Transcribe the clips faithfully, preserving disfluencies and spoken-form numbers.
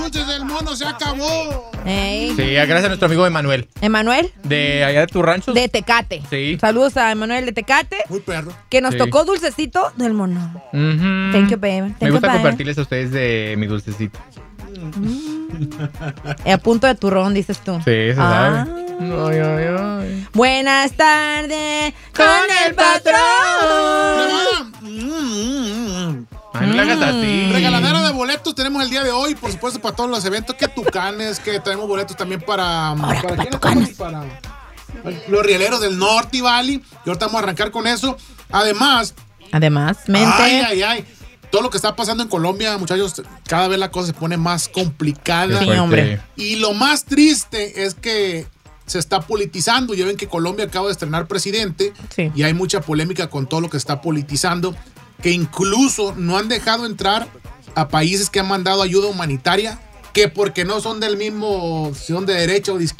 Dulces del Mono se acabó. Ey. Sí, gracias a nuestro amigo Emanuel. ¿Emanuel? De allá de tu rancho. De Tecate. Sí. Saludos a Emanuel de Tecate. Muy perro. Que nos Sí. tocó dulcecito del mono. Uh-huh. Thank you, baby. Thank Me you, gusta baby. compartirles a ustedes de mi dulcecito. Eh, a punto de turrón, dices tú. Sí, se Ah. sabe. Ay, ay, ay. Buenas tardes con el patrón. Mm. Ay, no le hagas así. Regaladera de boletos tenemos el día de hoy, por supuesto, para todos los eventos. Que Tucanes, que traemos boletos también para. Ahora, ¿Para para quiénes Tucanes. estamos? Para los rieleros del Norte Valley. Y ahorita vamos a arrancar con eso. Además, Además, mente. ay, ay, ay. Todo lo que está pasando en Colombia, muchachos, cada vez la cosa se pone más complicada. Sí, hombre. Y lo más triste es que se está politizando. Ya ven que Colombia acaba de estrenar presidente. Sí. Y hay mucha polémica con todo lo que está politizando. Que incluso no han dejado entrar a países que han mandado ayuda humanitaria. Que porque no son del mismo, son de derecha o de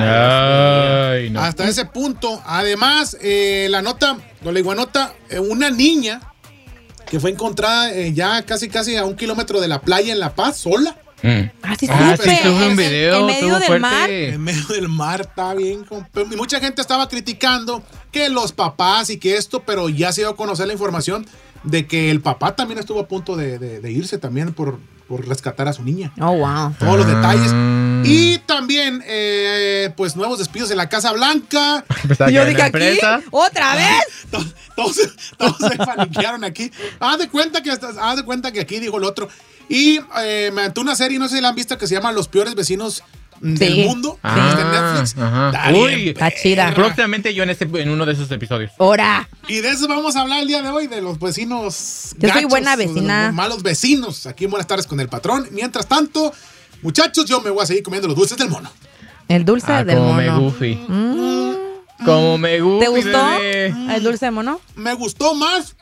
izquierda. Ay, no. Hasta ese punto. Además, eh, la nota, la iguanota, eh, una niña que fue encontrada eh, ya casi casi a un kilómetro de la playa en La Paz, sola. Mm. Ah, sí, Ah, supe. sí, tuve un En- video. en medio estuvo del fuerte. mar. En medio del mar, está bien. con- Y mucha gente estaba criticando que los papás y que esto, pero ya se dio a conocer la información de que el papá también estuvo a punto de, de- de irse también por, por rescatar a su niña. Oh, wow. Todos los detalles. Mm. Y también, eh, pues, nuevos despidos en la Casa Blanca. Empezaba a Yo caer dije la aquí, empresa. ¿otra vez? Todos, todos, todos se paniquearon aquí. Haz de cuenta que hasta- haz de cuenta que aquí dijo el otro. Y eh, me aventó una serie, no sé si la han visto, que se llama Los Peores Vecinos mm, del Sí. Mundo. Ah, que es de Netflix. ajá. Está Uy, bien, está chida. Próximamente yo en, este, en uno de esos episodios. Ahora. Y de eso vamos a hablar el día de hoy, de los vecinos Yo soy gachos, buena o de vecina. los malos vecinos. Aquí en Buenas Tardes con el Patrón. Mientras tanto, muchachos, yo me voy a seguir comiendo los dulces del mono. El dulce Ah, del como me mono. goofy. Mm. Como me gusta. ¿Te gustó el dulce de mono? Me gustó más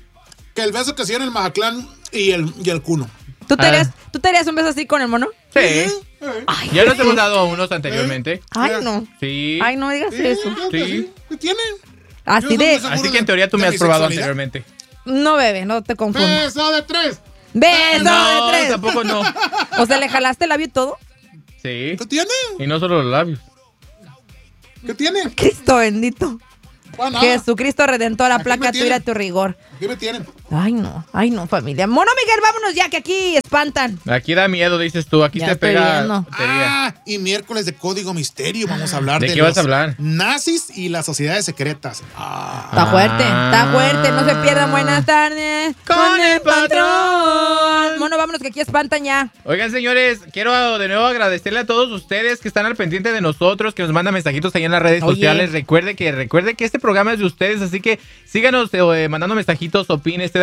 que el beso que hacían el Mazatlán y el, y el Cuno. ¿Tú te, Ah. harías, ¿Tú te harías un beso así con el mono? Sí. Eh, Ay, Ya nos hemos dado unos anteriormente. Ay, no. Sí. Ay, no digas sí, eso. creo que Sí. ¿Qué tiene? Así Yo de... soy seguro Así que en teoría tú de me mi has probado sexualidad. anteriormente. No, bebé, no te confundas. Beso de tres. Beso No, de tres. tampoco no. O sea, ¿le jalaste el labio y todo? Sí. ¿Qué tiene? Y no solo los labios. ¿Qué tiene? Cristo bendito. Bueno, Jesucristo Redentor, Aquí me aplaca tu tienen. ira, tu rigor. ¿qué me tienen? Ay, no, ay, no, familia. Mono Miguel, vámonos ya, que aquí espantan. Aquí da miedo, dices tú. Aquí Ya te estoy pega. viendo. Tería. Ah, y miércoles de Código Misterio vamos a hablar ¿De de, qué los vas a hablar? nazis y las sociedades secretas. Ah, Está fuerte, Ah. está fuerte. No se pierdan. Buenas tardes. Con el patrón. Mono, vámonos, que aquí espantan ya. Oigan, señores, quiero de nuevo agradecerle a todos ustedes que están al pendiente de nosotros, que nos mandan mensajitos ahí en las redes Oye. sociales. Recuerde que recuerde que este programa es de ustedes, así que síganos eh, mandando mensajitos, opine, esté